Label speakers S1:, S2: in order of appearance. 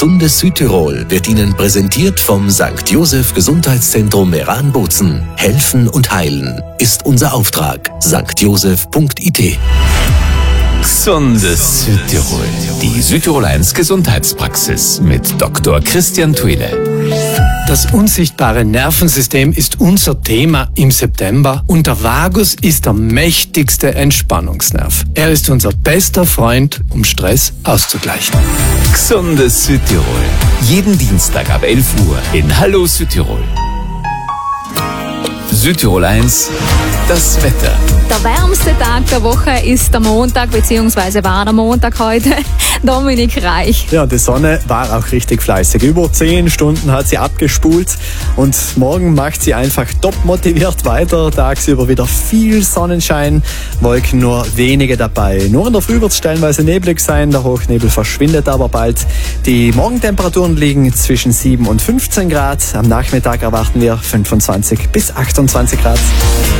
S1: Gesundes Südtirol wird Ihnen präsentiert vom St. Joseph Gesundheitszentrum Meran-Bozen. Helfen und heilen ist unser Auftrag. stjoseph.it.
S2: Gesundes Südtirol. Die Südtirol 1 Gesundheitspraxis mit Dr. Christian Thuile.
S3: Das unsichtbare Nervensystem ist unser Thema im September und der Vagus ist der mächtigste Entspannungsnerv. Er ist unser bester Freund, um Stress auszugleichen.
S2: Gesundes Südtirol. Jeden Dienstag ab 11 Uhr in Hallo Südtirol. Südtirol 1, das Wetter.
S4: Der wärmste Tag der Woche ist der Montag, beziehungsweise war der Montag heute. Dominik Reich.
S5: Ja, die Sonne war auch richtig fleißig. Über 10 Stunden hat sie abgespult und morgen macht sie einfach top motiviert weiter. Tagsüber wieder viel Sonnenschein, Wolken nur wenige dabei. Nur in der Früh wird es stellenweise neblig sein, der Hochnebel verschwindet aber bald. Die Morgentemperaturen liegen zwischen 7 und 15 Grad. Am Nachmittag erwarten wir 25 bis 28 Grad.